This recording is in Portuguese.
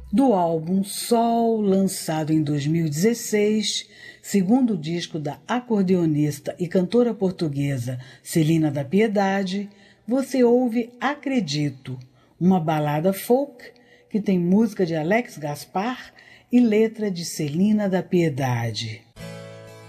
Do álbum Sol, lançado em 2016, segundo disco da acordeonista e cantora portuguesa Celina da Piedade, você ouve Acredito, uma balada folk que tem música de Alex Gaspar e letra de Celina da Piedade.